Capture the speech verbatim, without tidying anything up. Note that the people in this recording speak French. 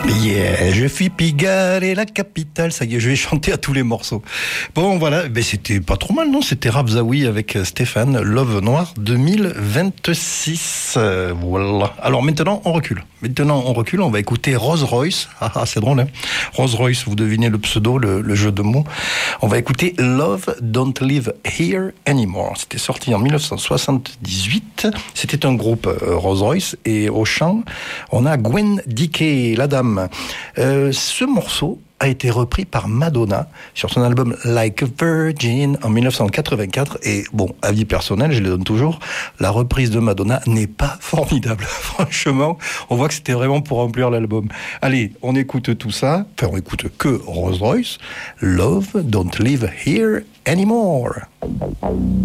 Yeah, je suis Pigalle et la capitale. Ça y est, je vais chanter à tous les morceaux. Bon, voilà, ben c'était pas trop mal, non? C'était Rabzaoui avec Stéphane, Love Noir deux mille vingt-six. Euh, voilà. Alors maintenant, on recule. Maintenant, on recule. On va écouter Rose Royce. Ah, ah c'est drôle, hein? Rose Royce, vous devinez le pseudo, le, le jeu de mots. On va écouter Love Don't Live Here Anymore. C'était sorti en dix-neuf cent soixante-dix-huit. C'était un groupe, euh, Rose Royce, et au chant, on a Gwen Dickey, la dame. Euh, ce morceau a été repris par Madonna sur son album Like a Virgin en dix-neuf cent quatre-vingt-quatre. Et bon, avis personnel, je le donne toujours, la reprise de Madonna n'est pas formidable. Franchement, on voit que c'était vraiment pour remplir l'album. Allez, on écoute tout ça. Enfin, on écoute que Rose Royce. Love Don't Live Here Anymore.